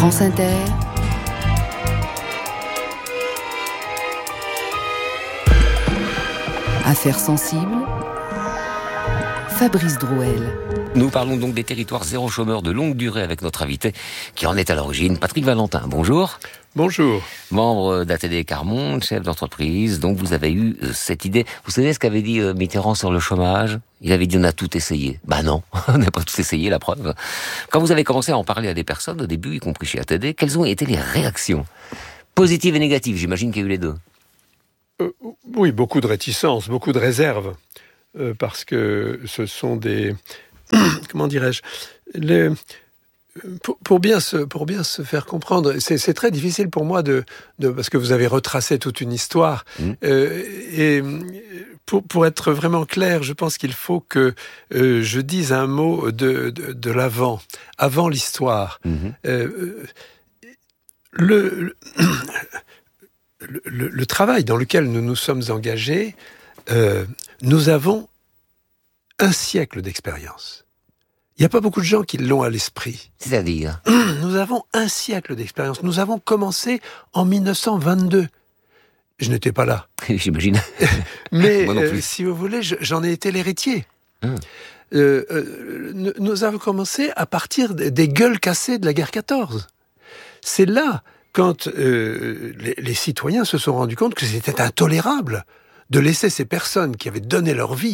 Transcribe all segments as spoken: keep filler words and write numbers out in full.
France Inter, Affaires sensibles, Fabrice Drouel. Nous parlons donc des territoires zéro chômeur de longue durée avec notre invité qui en est à l'origine, Patrick Valentin. Bonjour. Bonjour. Membre d'A T D Quart Monde, chef d'entreprise, donc vous avez eu cette idée. Vous savez ce qu'avait dit Mitterrand sur le chômage ? Il avait dit on a tout essayé. Bah non, on n'a pas tout essayé, la preuve. Quand vous avez commencé à en parler à des personnes au début, y compris chez A T D, quelles ont été les réactions ? Positives et négatives, j'imagine qu'il y a eu les deux. Euh, oui, beaucoup de réticences, beaucoup de réserves, euh, parce que ce sont des... Comment dirais-je les... Pour, pour, bien se, pour bien se faire comprendre, c'est, c'est très difficile pour moi de, de parce que vous avez retracé toute une histoire. Mmh. Euh, et pour, pour être vraiment clair, je pense qu'il faut que euh, je dise un mot de, de, de l'avant, avant l'histoire. Mmh. Euh, le, le, le, le travail dans lequel nous nous sommes engagés, euh, nous avons un siècle d'expérience. Il n'y a pas beaucoup de gens qui l'ont à l'esprit. C'est-à-dire ? Nous avons un siècle d'expérience. Nous avons commencé en dix-neuf cent vingt-deux. Je n'étais pas là. J'imagine. Mais euh, si vous voulez, je, j'en ai été l'héritier. Hum. Euh, euh, nous avons commencé à partir des gueules cassées de la guerre quatorze. C'est là, quand euh, les, les citoyens se sont rendus compte que c'était intolérable de laisser ces personnes qui avaient donné leur vie...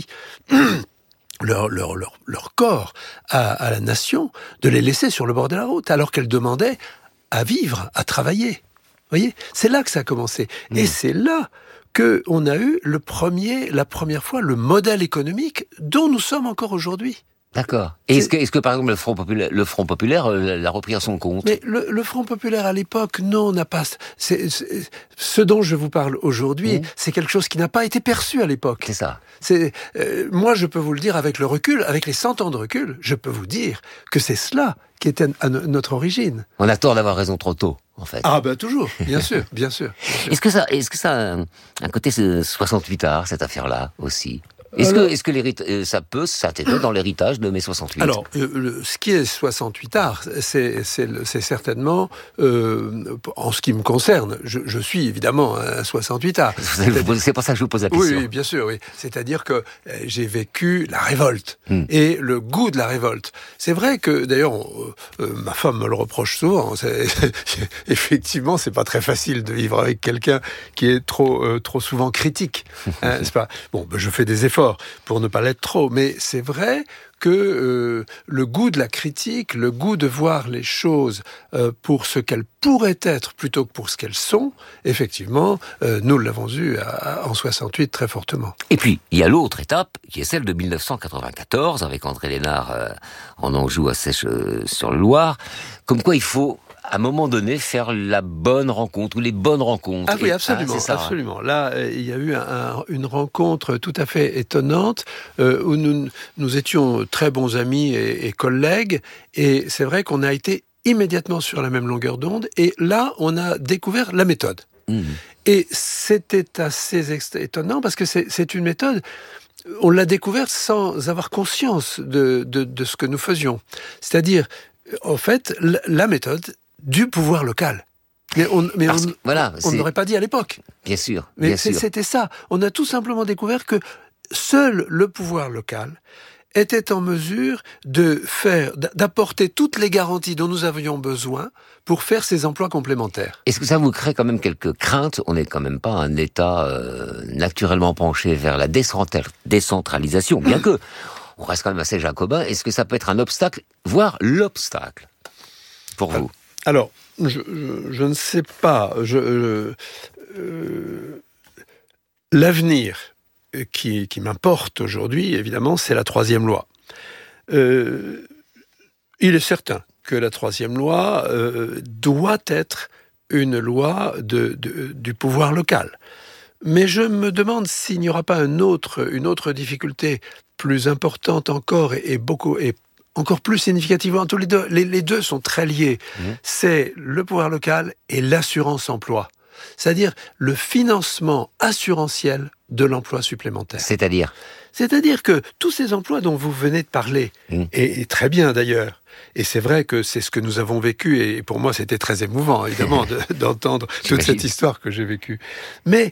Leur, leur, leur, leur corps à, à la nation, de les laisser sur le bord de la route, alors qu'elles demandaient à vivre, à travailler. Vous voyez ? C'est là que ça a commencé. Mmh. Et c'est là qu'on a eu le premier, la première fois le modèle économique dont nous sommes encore aujourd'hui. D'accord. Et est-ce que, est-ce que par exemple le Front populaire, le Front populaire l'a repris à son compte ? Mais le, le Front populaire à l'époque, non, n'a pas. C'est, c'est, ce dont je vous parle aujourd'hui, mmh. c'est quelque chose qui n'a pas été perçu à l'époque. C'est ça. C'est, euh, moi, je peux vous le dire avec le recul, avec les cent ans de recul, je peux vous dire que c'est cela qui était à notre origine. On a tort d'avoir raison trop tôt, en fait. Ah ben toujours, bien sûr, bien sûr. Bien sûr. Est-ce que ça, est-ce que ça a un, un côté soixante-huit art, cette affaire-là aussi ? Est-ce Alors, que, est-ce que ça peut s'intégrer dans l'héritage de mai soixante-huit ? Alors, euh, le, ce qui est soixante-huit art, c'est, c'est, c'est certainement, euh, en ce qui me concerne, je, je suis évidemment un soixante-huit art. C'est pour ça que je vous pose la question. Oui, oui bien sûr, oui. C'est-à-dire que euh, j'ai vécu la révolte hmm. et le goût de la révolte. C'est vrai que, d'ailleurs, on, euh, ma femme me le reproche souvent. C'est, effectivement, c'est pas très facile de vivre avec quelqu'un qui est trop, euh, trop souvent critique. Hein, c'est pas. Bon, ben, je fais des efforts pour ne pas l'être trop, mais c'est vrai que euh, le goût de la critique, le goût de voir les choses euh, pour ce qu'elles pourraient être plutôt que pour ce qu'elles sont, effectivement, euh, nous l'avons eu à, à, en soixante-huit très fortement. Et puis, il y a l'autre étape, qui est celle de dix-neuf cent quatre-vingt-quatorze, avec André Lénard euh, en Anjou à Sèche-sur-le-Loir, comme quoi il faut... à un moment donné, faire la bonne rencontre, ou les bonnes rencontres. Ah oui, absolument, ah, c'est ça, absolument. Là, euh, il y a eu un, un, une rencontre tout à fait étonnante, euh, où nous, nous étions très bons amis et, et collègues, et c'est vrai qu'on a été immédiatement sur la même longueur d'onde, et là, on a découvert la méthode. Mmh. Et c'était assez ext- étonnant, parce que c'est, c'est une méthode... On l'a découverte sans avoir conscience de, de, de ce que nous faisions. C'est-à-dire, en fait, la méthode du pouvoir local. Mais on mais on, voilà, on n'aurait pas dit à l'époque. Bien sûr. Mais bien c'est, sûr. c'était ça. On a tout simplement découvert que seul le pouvoir local était en mesure de faire, d'apporter toutes les garanties dont nous avions besoin pour faire ces emplois complémentaires. Est-ce que ça vous crée quand même quelques craintes ? On n'est quand même pas un État euh, naturellement penché vers la décentralisation, bien que on reste quand même assez jacobin. Est-ce que ça peut être un obstacle, voire l'obstacle, pour vous ? Alors, je, je, je ne sais pas. Je, euh, euh, l'avenir qui, qui m'importe aujourd'hui, évidemment, c'est la troisième loi. Euh, il est certain que la troisième loi euh, doit être une loi de, de, du pouvoir local. Mais je me demande s'il n'y aura pas un autre, une autre difficulté plus importante encore et, et beaucoup et encore plus significativement. Tous les deux, les, les deux sont très liés. Mmh. C'est le pouvoir local et l'assurance emploi. C'est-à-dire le financement assurantiel de l'emploi supplémentaire. C'est-à-dire ? C'est-à-dire que tous ces emplois dont vous venez de parler, mmh. et, et très bien d'ailleurs, Et c'est vrai que c'est ce que nous avons vécu, et pour moi c'était très émouvant, évidemment, de, d'entendre toute cette histoire que j'ai vécue. Mais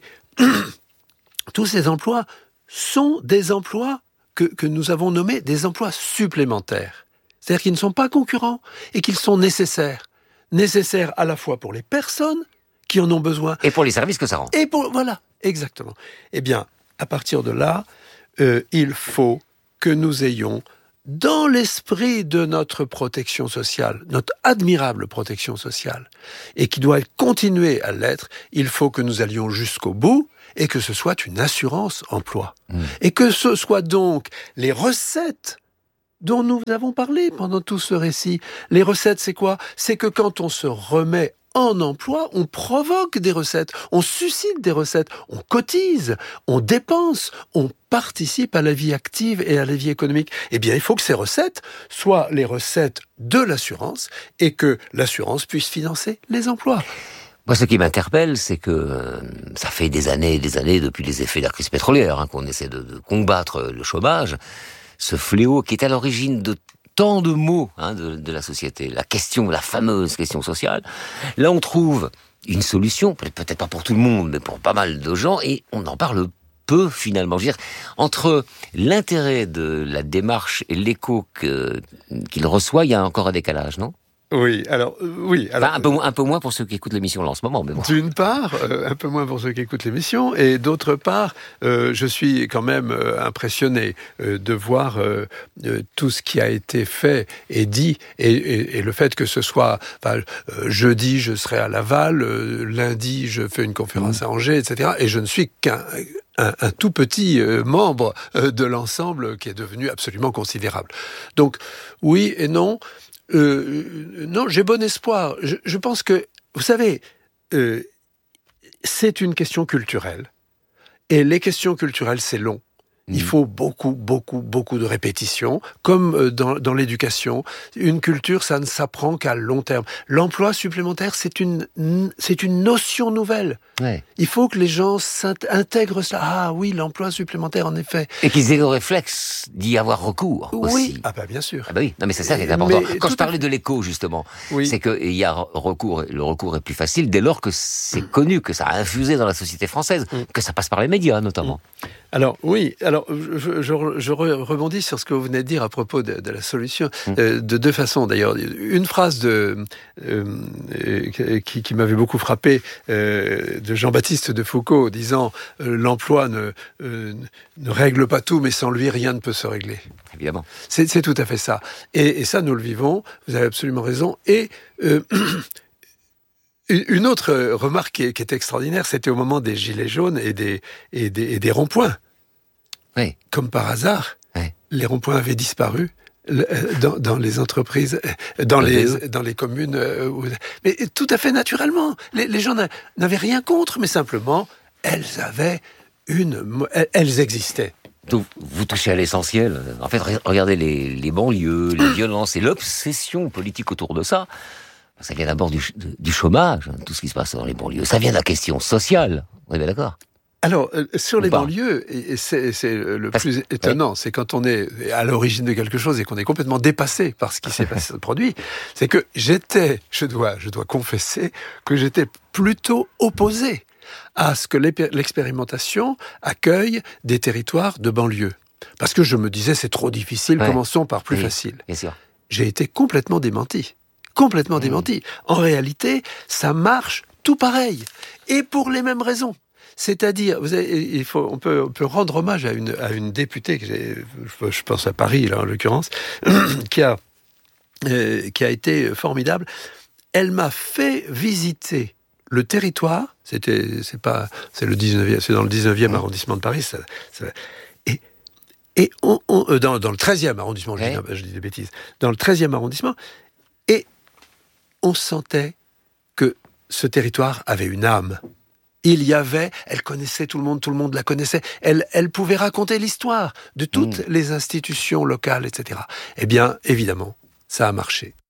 tous ces emplois sont des emplois que, que nous avons nommés des emplois supplémentaires. C'est-à-dire qu'ils ne sont pas concurrents et qu'ils sont nécessaires. Nécessaires à la fois pour les personnes qui en ont besoin. Et pour les services que ça rend. Et pour, voilà, exactement. Eh bien, à partir de là, euh, il faut que nous ayons, dans l'esprit de notre protection sociale, notre admirable protection sociale, et qui doit continuer à l'être, il faut que nous allions jusqu'au bout et que ce soit une assurance emploi. Mmh. Et que ce soit donc les recettes dont nous avons parlé pendant tout ce récit. Les recettes, c'est quoi ? C'est que quand on se remet en emploi, on provoque des recettes, on suscite des recettes, on cotise, on dépense, on participe à la vie active et à la vie économique. Eh bien, il faut que ces recettes soient les recettes de l'assurance et que l'assurance puisse financer les emplois. Moi, ce qui m'interpelle, c'est que euh, ça fait des années et des années, depuis les effets de la crise pétrolière, hein, qu'on essaie de, de combattre le chômage, ce fléau qui est à l'origine de tant de maux hein, de, de la société, la question, la fameuse question sociale. Là, on trouve une solution, peut-être pas pour tout le monde, mais pour pas mal de gens, et on en parle peu finalement. Je veux dire, entre l'intérêt de la démarche et l'écho que, qu'il reçoit, il y a encore un décalage, non ? Oui, alors, euh, oui. Alors, enfin, un, peu, un peu moins pour ceux qui écoutent l'émission là en ce moment. Mais bon. D'une part, euh, un peu moins pour ceux qui écoutent l'émission, et d'autre part, euh, je suis quand même euh, impressionné euh, de voir euh, euh, tout ce qui a été fait et dit, et, et, et le fait que ce soit, enfin, euh, jeudi, je serai à Laval, euh, lundi, je fais une conférence mmh. à Angers, et cetera. Et je ne suis qu'un... Un, un tout petit euh, membre euh, de l'ensemble qui est devenu absolument considérable. Donc, oui et non. Euh, non, j'ai bon espoir. Je, je pense que, vous savez, euh, c'est une question culturelle. Et les questions culturelles, c'est long. Il faut beaucoup, beaucoup, beaucoup de répétitions, comme dans, dans l'éducation. Une culture, ça ne s'apprend qu'à long terme. L'emploi supplémentaire, c'est une, c'est une notion nouvelle. Ouais. Il faut que les gens intègrent ça. Ah oui, l'emploi supplémentaire, en effet. Et qu'ils aient le réflexe d'y avoir recours oui. aussi. Ah bah bien sûr. Ah bah oui, non mais c'est ça qui est important. Mais Quand je parlais de l'écho, justement, oui. c'est qu'il y a recours, le recours est plus facile dès lors que c'est mmh. connu, que ça a infusé dans la société française, mmh. que ça passe par les médias, notamment. Mmh. Alors, oui, alors je, je, je rebondis sur ce que vous venez de dire à propos de, de la solution, mmh. euh, de deux façons d'ailleurs. Une phrase de, euh, qui, qui m'avait beaucoup frappé, euh, de Jean-Baptiste de Foucault, disant euh, « L'emploi ne, euh, ne règle pas tout, mais sans lui, rien ne peut se régler. » Évidemment. C'est, c'est tout à fait ça. Et, et ça, nous le vivons, vous avez absolument raison. Et... Euh, Une autre remarque qui est, qui est extraordinaire, c'était au moment des gilets jaunes et des, et des, et des ronds-points. Oui. Comme par hasard, oui. les ronds-points avaient disparu dans, dans les entreprises, dans les, dans les communes. Mais tout à fait naturellement. Les, les gens n'avaient rien contre, mais simplement, elles avaient une... Elles existaient. Donc, vous touchez à l'essentiel. En fait, regardez les, les banlieues, les violences et l'obsession politique autour de ça. Ça vient d'abord du, du chômage, tout ce qui se passe dans les banlieues. Ça vient de la question sociale. On est bien d'accord ? Alors, euh, sur Ou les pas. banlieues, et c'est, c'est le Parce, plus étonnant, oui. c'est quand on est à l'origine de quelque chose et qu'on est complètement dépassé par ce qui s'est passé, produit, c'est que j'étais, je dois, je dois confesser, que j'étais plutôt opposé à ce que l'expérimentation accueille des territoires de banlieue. Parce que je me disais, c'est trop difficile, ouais. commençons par plus oui, facile. Bien sûr. J'ai été complètement démenti. Complètement démenti. En réalité, ça marche tout pareil. Et pour les mêmes raisons. C'est-à-dire, vous avez, il faut, on peut, on peut rendre hommage à une, à une députée, que j'ai, je pense à Paris, là, en l'occurrence, qui a, euh, qui a été formidable. Elle m'a fait visiter le territoire. C'était, c'est pas, c'est le dix-neuvième, c'est dans le dix-neuvième arrondissement de Paris. Ça, ça, et, et on, on, euh, dans, dans le treizième arrondissement, je, ouais. dis, je dis des bêtises. Dans le treizième arrondissement. Et on sentait que ce territoire avait une âme. Il y avait, elle connaissait tout le monde, tout le monde la connaissait, elle, elle pouvait raconter l'histoire de toutes mmh. les institutions locales, et cetera. Eh bien, évidemment, ça a marché.